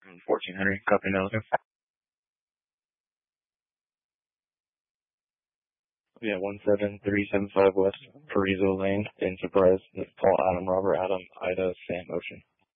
1400, copy negative. Yeah, 17375 West Paraiso Lane, Enterprise, Paul Adam, Robert Adam, Ida, Sam Ocean.